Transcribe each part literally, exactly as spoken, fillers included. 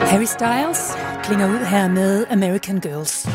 Harry Styles klinger ud her med American Girls.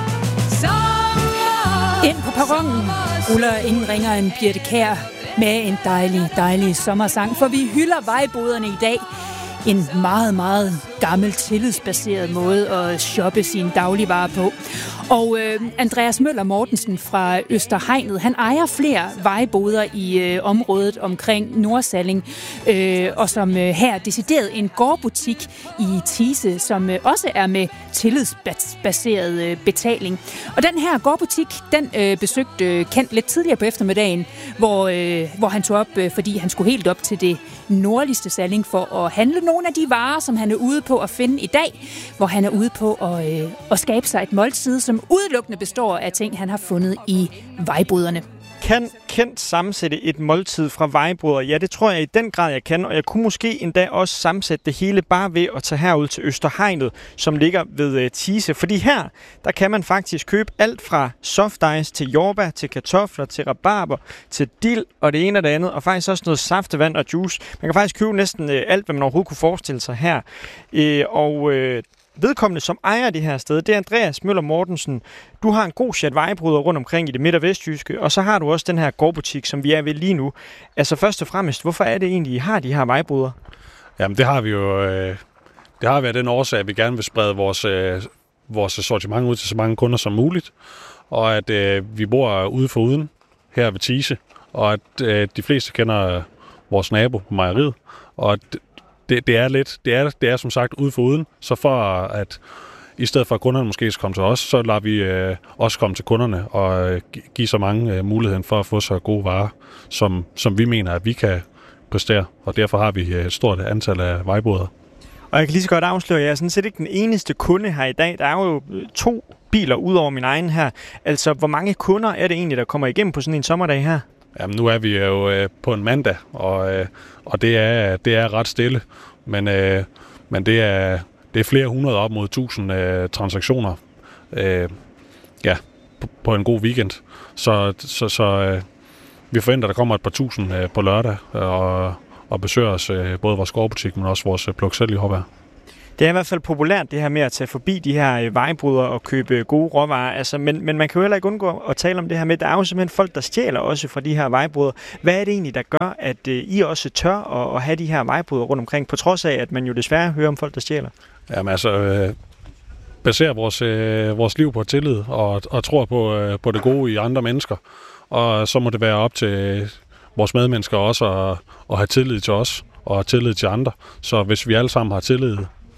Ind på perronen ruller ingen ringer end Birthe Kjær med en dejlig, dejlig sommersang, for vi hylder vejboderne i dag. En meget, meget gammel, tillidsbaseret måde at shoppe sine dagligvarer på. Og øh, Andreas Møller Mortensen fra Østerhegnet, han ejer flere vejboder i øh, området omkring Nordsalling, øh, og som øh, her decideret en gårdbutik i Thise, som øh, også er med tillidsbaseret øh, betaling. Og den her gårdbutik, den øh, besøgte øh, Kent lidt tidligere på eftermiddagen, hvor, øh, hvor han tog op, øh, fordi han skulle helt op til det nordligste Salling for at handle nogle af de varer, som han er ude på at finde i dag, hvor han er ude på at, øh, at skabe sig et måltid, som udelukkende består af ting, han har fundet i vejboderne. Kan Kent sammensætte et måltid fra vejboder? Ja, det tror jeg i den grad, jeg kan, og jeg kunne måske endda også sammensætte det hele bare ved at tage herud til Østerhegnet, som ligger ved uh, Thise. Fordi her, der kan man faktisk købe alt fra soft ice til jordbær, til kartofler, til rabarber, til dild og det ene og det andet, og faktisk også noget saftevand og juice. Man kan faktisk købe næsten uh, alt, hvad man overhovedet kunne forestille sig her. Uh, og uh, vedkommende, som ejer det her sted, det er Andreas Møller Mortensen. Du har en god chat vejbryder rundt omkring i det midt- og vestjyske, og så har du også den her gårdbutik, som vi er ved lige nu. Altså først og fremmest, hvorfor er det egentlig, I har de her vejbryder? Jamen det har vi jo, øh, det har været den årsag, at vi gerne vil sprede vores, øh, vores sortiment ud til så mange kunder som muligt, og at øh, vi bor ude for uden her ved Thise, og at øh, de fleste kender vores nabo på mejeriet, og at Det, det er lidt, det er, det er som sagt ude for uden, så for at i stedet for at kunderne måske skal komme til os, så lader vi øh, også komme til kunderne og øh, give så mange øh, muligheder for at få så gode varer, som, som vi mener, at vi kan præstere, og derfor har vi et stort antal af vejboder. Og jeg kan lige så godt afsløre, at jeg er sådan set ikke den eneste kunde her i dag. Der er jo to biler ud over min egen her. Altså, hvor mange kunder er det egentlig, der kommer igennem på sådan en sommerdag her? Jamen, nu er vi jo øh, på en mandag, og, øh, og det, er, det er ret stille. Men, øh, men det, er, det er flere hundrede op mod tusind øh, transaktioner øh, ja, på, på en god weekend. Så, så, så øh, vi forventer, at der kommer et par tusind øh, på lørdag og, og besøger os øh, både vores gårdbutik, men også vores øh, pluk selv i Håbær. Det er i hvert fald populært, det her med at tage forbi de her vejbryder og købe gode råvarer. Altså, men, men man kan jo heller ikke undgå at tale om det her med, der er jo simpelthen folk, der stjæler også fra de her vejbryder. Hvad er det egentlig, der gør, at uh, I også tør at, at have de her vejbryder rundt omkring, på trods af, at man jo desværre hører om folk, der stjæler? Jamen altså, øh, baserer vores, øh, vores liv på tillid og, og tror på, øh, på det gode i andre mennesker. Og så må det være op til vores medmennesker også at, at have tillid til os og have tillid til andre. Så hvis vi alle sammen har tillid,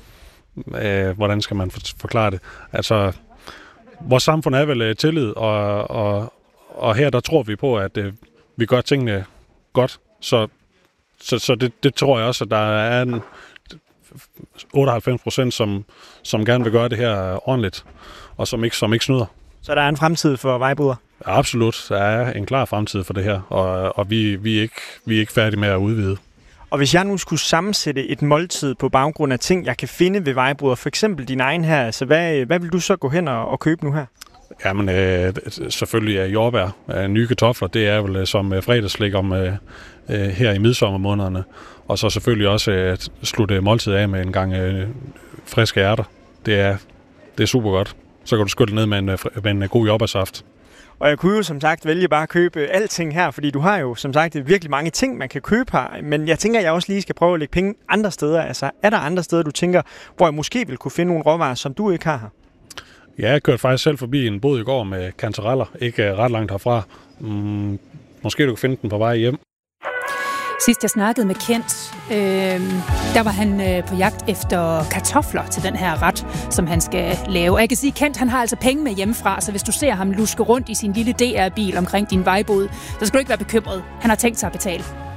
Øh, hvordan skal man forklare det? Altså, vores samfund er vel tillid, og, og, og her der tror vi på, at øh, vi gør tingene godt. Så, så, så det, det tror jeg også, at der er en otteoghalvfems procent, som, som gerne vil gøre det her ordentligt, og som ikke, som ikke snyder. Så der er en fremtid for vejbryder? Ja, absolut. Der er en klar fremtid for det her, og, og vi, vi, er ikke, vi er ikke færdige med at udvide. Og hvis jeg nu skulle sammensætte et måltid på baggrund af ting, jeg kan finde ved vejbryder, for eksempel din egen her, altså hvad, hvad vil du så gå hen og, og købe nu her? Jamen, øh, selvfølgelig er jordbær, øh, nye kartofler, det er vel som øh, fredagslæg om øh, øh, her i midsommermånederne. Og så selvfølgelig også øh, slutte måltid af med en gang øh, friske ærter. Det er, det er super godt. Så kan du skylle ned med en, med en god jordbærsaft. Og jeg kunne jo som sagt vælge bare at købe alting her, fordi du har jo som sagt virkelig mange ting, man kan købe her. Men jeg tænker, at jeg også lige skal prøve at lægge penge andre steder. Altså, er der andre steder, du tænker, hvor jeg måske vil kunne finde nogle råvarer, som du ikke har her? Ja, jeg kørte faktisk selv forbi en bod i går med kantareller, ikke ret langt herfra. Mm, måske du kan finde den på vej hjem. Sidst jeg snakkede med Kent, øh, der var han øh, på jagt efter kartofler til den her ret, som han skal lave. Og jeg kan sige, at Kent han har altså penge med hjemmefra, så hvis du ser ham luske rundt i sin lille D R-bil omkring din vejbod, så skal du ikke være bekymret. Han har tænkt sig at betale.